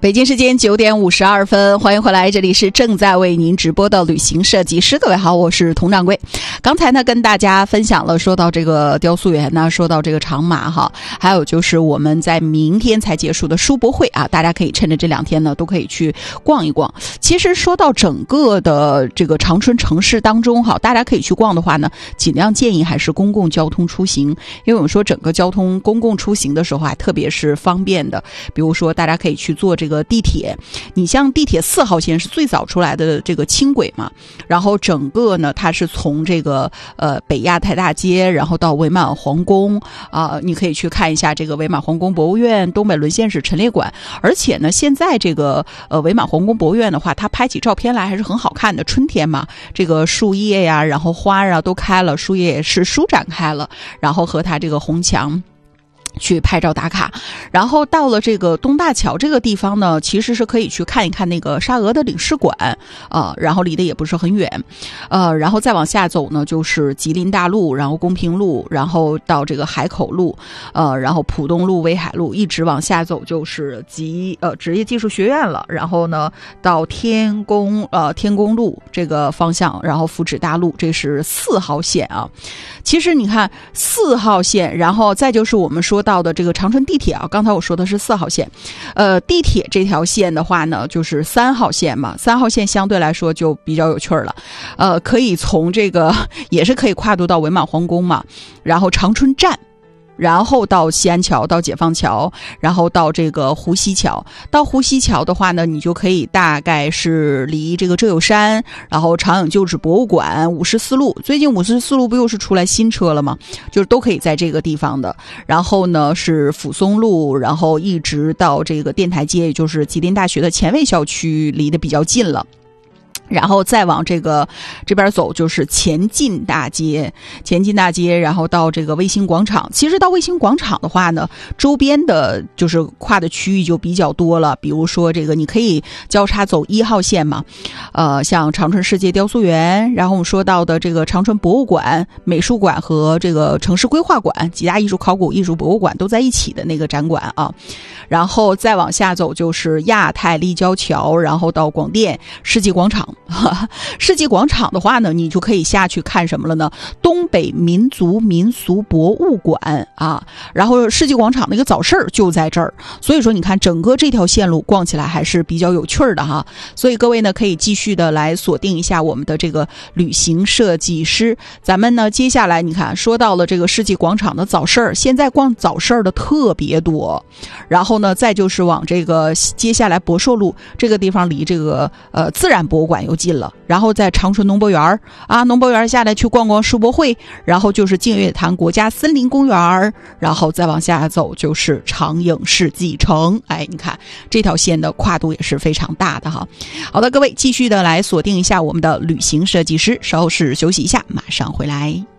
北京时间9点52分，欢迎回来，这里是正在为您直播的旅行设计师。各位好，我是佟掌柜。刚才呢跟大家分享了，说到这个雕塑园呢，说到这个长马哈，还有就是我们在明天才结束的书博会啊，大家可以趁着这2天呢都可以去逛一逛。其实说到整个的这个长春城市当中哈，大家可以去逛的话呢，尽量建议还是公共交通出行，因为我们说整个公共出行的时候啊，特别是方便的，比如说大家可以去坐这个地铁，你像地铁4号线是最早出来的这个轻轨嘛，然后整个呢它是从这个北亚太大街，然后到伪满皇宫你可以去看一下这个伪满皇宫博物院、东北沦陷史陈列馆，而且呢现在这个伪满皇宫博物院的话，它拍起照片来还是很好看的，春天嘛，这个树叶呀，然后花啊都开了，树叶也是舒展开了，然后和它这个红墙去拍照打卡。然后到了这个东大桥这个地方呢，其实是可以去看一看那个沙俄的领事馆然后离得也不是很远然后再往下走呢就是吉林大路，然后公平路，然后到这个海口路然后浦东路、威海路，一直往下走就是职业技术学院了，然后呢到天宫路这个方向，然后福祉大路，这是4号线啊。其实你看4号线，然后再就是我们说到的这个长春地铁啊，刚才我说的是4号线，地铁这条线的话呢，就是3号线嘛，3号线相对来说就比较有趣了，可以从这个也是可以跨度到伪满皇宫嘛，然后长春站，然后到西安桥，到解放桥，然后到这个湖西桥。到湖西桥的话呢，你就可以大概是离这个浙友山，然后长影旧址博物馆、54路，最近54路不又是出来新车了吗？就是都可以在这个地方的。然后呢是抚松路，然后一直到这个电台街，也就是吉林大学的前卫校区，离得比较近了。然后再往这边走就是前进大街，然后到这个卫星广场。其实到卫星广场的话呢，周边的就是跨的区域就比较多了，比如说这个你可以交叉走1号线嘛，像长春世界雕塑园，然后我们说到的这个长春博物馆、美术馆和这个城市规划馆、几大艺术考古艺术博物馆都在一起的那个展馆啊。然后再往下走就是亚太立交桥，然后到广电世纪广场。世纪广场的话呢，你就可以下去看什么了呢？东北民族民俗博物馆啊，然后世纪广场那个早市就在这儿，所以说你看整个这条线路逛起来还是比较有趣的哈。所以各位呢可以继续的来锁定一下我们的这个旅行设计师。咱们呢接下来你看说到了这个世纪广场的早市，现在逛早市的特别多，然后呢再就是往这个接下来博硕路这个地方，离这个自然博物馆又近了，然后在长春农博园农博园下来去逛逛书博会，然后就是净月潭国家森林公园，然后再往下走就是长影世纪城。你看这条线的跨度也是非常大的哈。好的，各位继续的来锁定一下我们的旅行设计师，稍事休息一下，马上回来。